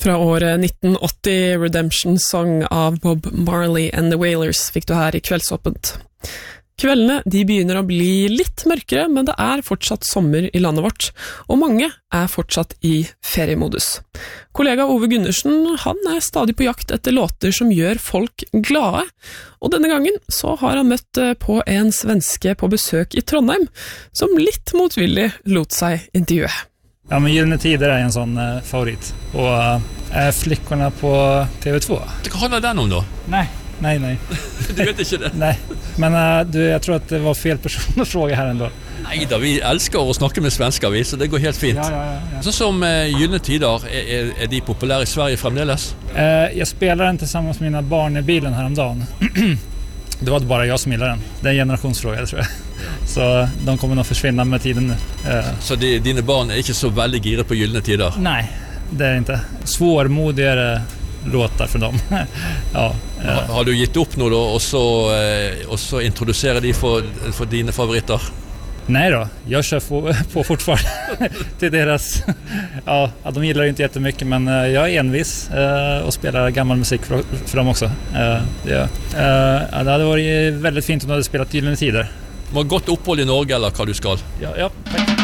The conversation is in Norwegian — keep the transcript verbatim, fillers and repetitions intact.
Fra året nitten åtti, Redemption Song av Bob Marley and the Wailers fikk du her i Kveldsåpent. Kveldene de begynner å bli litt mørkere, men det er fortsatt sommer i landet vårt, og mange er fortsatt i feriemodus. Kollega Ove Gundersen, han er stadig på jakt etter låter som gjør folk glade, og denne gangen så har han møtt på en svenske på besøk i Trondheim, som litt motvillig lot seg intervjue. Ja, men Gyllene Tider er en sånn uh, favorit, og uh, Flickorna på T V två. Hva handler den om da? Nei. Nej, nej. Du vet ikke det? Nej, men uh, du, jag tror att det var fel person att fråga här ändå. Nej då, vi älskar å snakke med svensker, vi, så det går helt fint. Ja, ja, ja, ja. Så som uh, Gyllene Tider, är, är, är de populära i Sverige fremdeles? Uh, jag spelar den tillsammans med mina barn i bilen häromdagen. Det var bara jag som gillade den. Det är en generationsfråga, tror jag. Så de kommer nog försvinna med tiden nu. Uh. Så de, dine barn er ikke så veldig giret på Gyllene Tider? Nej, det är inte. Svårmodigare låtar för dem. Ja, eh. har, har du gitt upp nu då och så eh, och så introducerar de för för dina favoriter? Nej då, jag kör på, på fortfarande till deras. Ja, de gillar inte jättemycket, men jag är envis eh, och spelar gammal musik för, för dem också. Eh, det, eh, det hade varit väldigt fint om du hade spelat Gyllene Tider. Må godt opphold i Norge eller hva du skal. Ja, ja, tack.